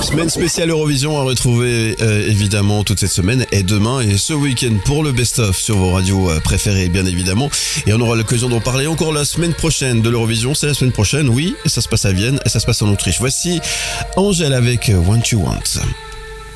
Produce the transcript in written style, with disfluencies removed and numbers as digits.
Semaine spéciale Eurovision à retrouver évidemment toute cette semaine et demain et ce week-end pour le best-of sur vos radios préférées bien évidemment. Et on aura l'occasion d'en parler encore la semaine prochaine de l'Eurovision. C'est la semaine prochaine, oui, et ça se passe à Vienne et ça se passe en Autriche. Voici Angèle avec What You Want.